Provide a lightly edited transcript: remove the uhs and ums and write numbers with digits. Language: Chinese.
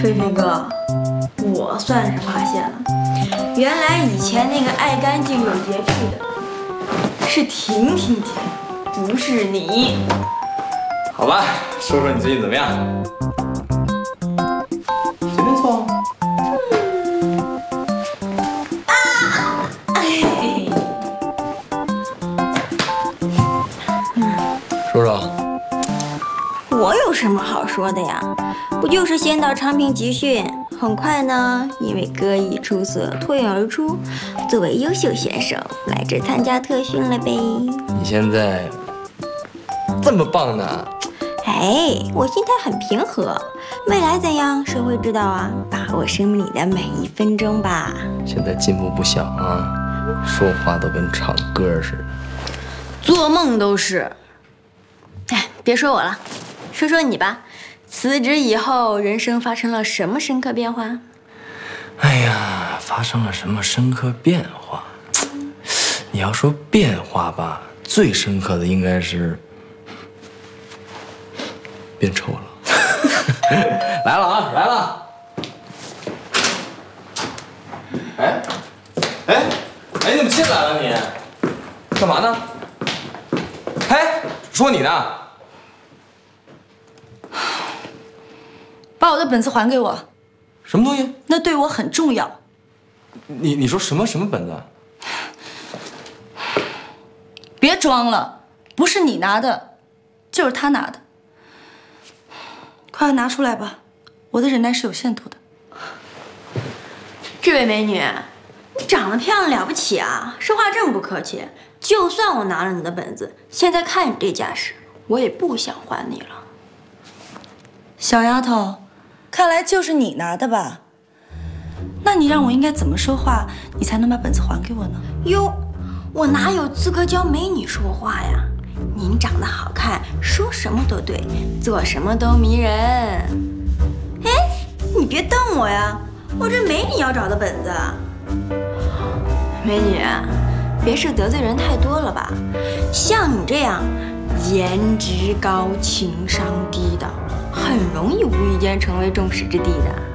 飞飞哥，我算是发现了，原来以前那个爱干净有洁癖的是婷婷姐，不是你。 好吧，说说你最近怎么样？随便说。说说。 我有什么好说的呀？不就是先到昌平集训，很快呢，因为歌艺出色，脱颖而出，作为优秀选手来这参加特训了呗。 你现在这么棒呢？ 哎，我心态很平和，未来怎样谁会知道啊？把握生命里的每一分钟吧。 现在进步不小啊，说话都跟唱歌似的。 做梦都是。哎，别说我了，说说你吧。辞职以后，人生发生了什么深刻变化？ 哎呀，发生了什么深刻变化？你要说变化吧，最深刻的应该是变丑了。来了啊，来了！哎，你怎么进来了你？干嘛呢？哎，说你呢？ 把我的本子还给我。 什么东西？ 那对我很重要。 你说什么本子？ 别装了，不是你拿的，就是他拿的。快拿出来吧，我的忍耐是有限度的。 这位美女，你长得漂亮了不起啊，说话这么不客气。就算我拿了你的本子，现在看你这架势，我也不想还你了。 小丫头，看来就是你拿的吧？那你让我应该怎么说话，你才能把本子还给我呢？ 哟，我哪有资格教美女说话呀？您长得好看，说什么都对，做什么都迷人。哎，你别瞪我呀，我这没你要找的本子。美女，别是得罪人太多了吧？像你这样颜值高、情商低的，很容易无意间成为众矢之的的。